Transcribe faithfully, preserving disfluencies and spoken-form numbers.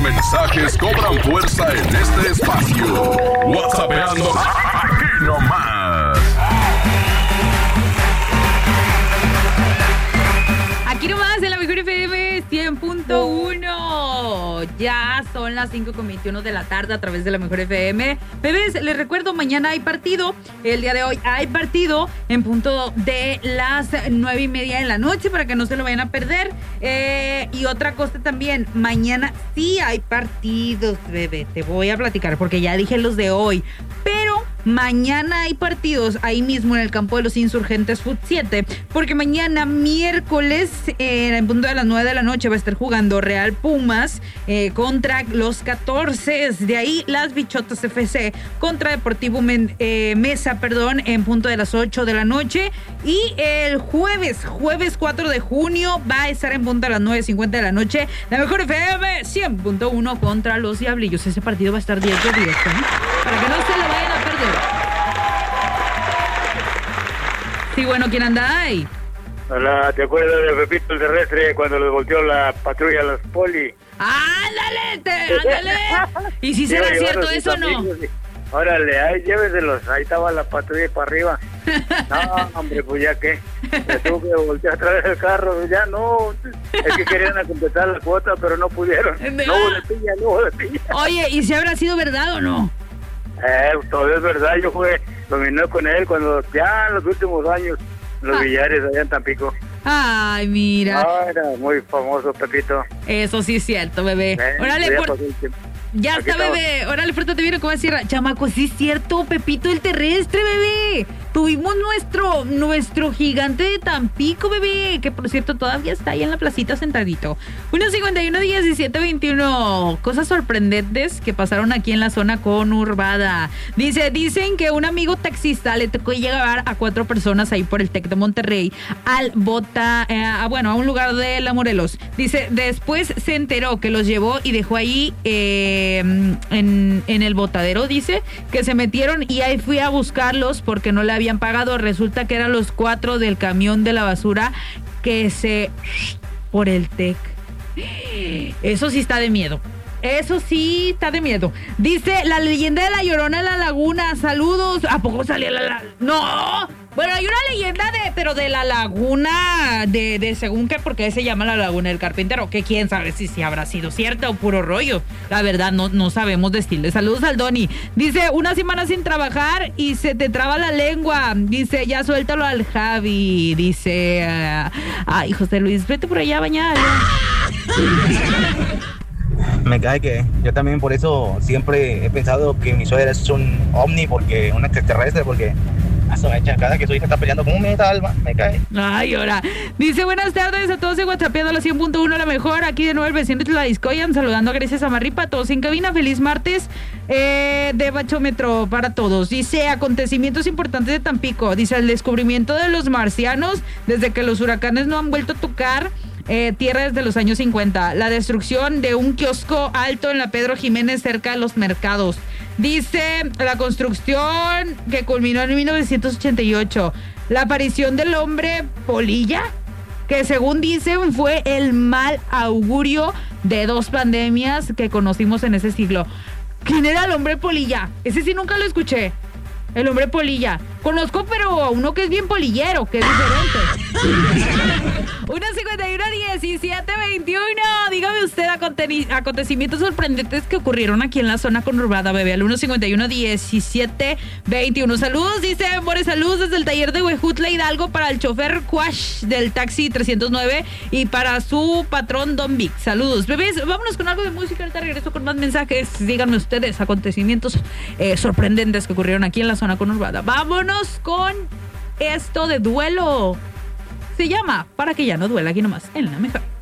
mensajes cobran fuerza en este espacio. WhatsAppeando aquí nomás. Aquí nomás en la mejor F M cien punto uno. Ya son las cinco con veintiuno de la tarde a través de la mejor F M. Bebés, les recuerdo, mañana hay partido. El día de hoy hay partido en punto de las nueve y media de la noche para que no se lo vayan a perder. Eh, y otra cosa también, mañana sí hay partidos, bebé. Te voy a platicar porque ya dije los de hoy. Pero mañana hay partidos ahí mismo en el campo de los Insurgentes Fut siete, porque mañana miércoles eh, en punto de las nueve de la noche va a estar jugando Real Pumas eh, contra los catorce, de ahí las Bichotas F C contra Deportivo Men, eh, Mesa, perdón, en punto de las ocho de la noche, y el jueves, jueves cuatro de junio va a estar en punto de las nueve cincuenta de la noche, la mejor F M cien punto uno contra los Diablillos. Ese partido va a estar diez de diez, ¿eh? Para que no se lo vayan a perder. Sí, bueno, ¿quién anda ahí? Hola, ¿te acuerdas de Pepito el Terrestre cuando le volteó la patrulla a los poli? ¡Ándale! Te, ¡Ándale! ¿Y si será cierto eso o no? Amigos, órale, ahí lléveselos, ahí estaba la patrulla para arriba. No, hombre, pues ya que me tuvo que voltear a traer el carro, ya no, es que querían completar la cuota, pero no pudieron. No hubo de pilla, no hubo de pilla. Oye, ¿y si habrá sido verdad o no? Eh, todo es verdad, yo jugué dominó con él cuando ya en los últimos años, los ah. billares allá en Tampico. Ay, mira. Ah, era muy famoso, Pepito. Eso sí es cierto, bebé. Eh, Órale, por... Ya está, bebé. Órale, pórtate bien, ¿cómo decir? Chamaco, sí es cierto, Pepito el Terrestre, bebé. Tuvimos nuestro, nuestro gigante de Tampico, bebé, que por cierto todavía está ahí en la placita sentadito. uno cincuenta y uno, diecisiete, veintiuno. Cosas sorprendentes que pasaron aquí en la zona conurbada. Dice, dicen que un amigo taxista le tocó llevar a cuatro personas ahí por el Tec de Monterrey al Bota, eh, a, bueno, a un lugar de La Morelos. Dice, después se enteró que los llevó y dejó ahí eh, en, en el botadero, dice, que se metieron y ahí fui a buscarlos porque no le había pagado. Resulta que eran los cuatro del camión de la basura que se... por el Tec. Eso sí está de miedo. Eso sí está de miedo. Dice, la leyenda de la Llorona en la Laguna. Saludos. ¿A poco salía la... la... No. Bueno, hay una leyenda de... pero de la laguna de, de según qué, porque se llama la Laguna del Carpintero, que quién sabe si, si habrá sido cierta o puro rollo. La verdad, no, no sabemos decirle. Saludos al Doni. Dice, una semana sin trabajar y se te traba la lengua. Dice, ya suéltalo al Javi. Dice, uh, ay, José Luis, vete por allá a bañar. Me cae que yo también por eso siempre he pensado que mi suegra es un ovni, porque un extraterrestre, porque a su hecha, cada que su hija está peleando con un meta alma, me cae. Ay, ahora. Dice, buenas tardes a todos en WhatsAppeando la cien punto uno, la mejor. Aquí de nuevo el vecino de la Discoyan, saludando a Grecia Samarripa, todos en cabina. Feliz martes eh, de Bachómetro para todos. Dice, acontecimientos importantes de Tampico. Dice, el descubrimiento de los marcianos desde que los huracanes no han vuelto a tocar Eh, tierra desde los años cincuenta. La destrucción de un kiosco alto en la Pedro Jiménez cerca de los mercados. Dice, la construcción que culminó en mil novecientos ochenta y ocho. La aparición del hombre polilla, que según dicen fue el mal augurio de dos pandemias que conocimos en ese siglo. ¿Quién era el hombre polilla? Ese sí nunca lo escuché. El hombre polilla. Conozco, pero a uno que es bien polillero, que es diferente. uno cincuenta y uno, diecisiete, veintiuno. Dígame usted aconteni- acontecimientos sorprendentes que ocurrieron aquí en la zona conurbada, bebé. Al uno cincuenta y uno, diecisiete, veintiuno. Saludos, dice More, saludos desde el taller de Huejutla Hidalgo para el chofer Quash del taxi trescientos nueve y para su patrón Don Vic. Saludos, bebés. Vámonos con algo de música. Ahorita regreso con más mensajes. Díganme ustedes acontecimientos eh, sorprendentes que ocurrieron aquí en la zona conurbada. Vámonos con esto de Duelo. Se llama Para que ya no duela, aquí nomás en la mejor.